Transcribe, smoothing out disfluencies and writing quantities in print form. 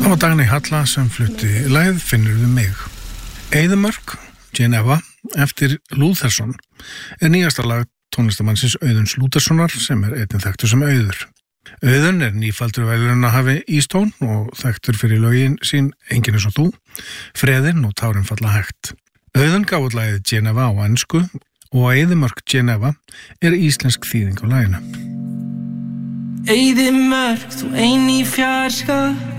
Það var Dagný Halla sem flutti lagið Finnurðu mig. Eyðimörk, Geneva, eftir Lúthersson, nýjasta lag tónlistamannsins Auðuns Lútherssonar sem einnig þekktur sem Auður. Auðun nýfaldur verðlaunahafi Ístón og þekktur fyrir lögin sín Enginn eins og þú, Freðinn og Tárin falla hægt. Auðun gaf út lagið Geneva á ensku og Eyðimörk Geneva íslensk þýðing á laginu. Eyðimörk, þú ein í fjarska,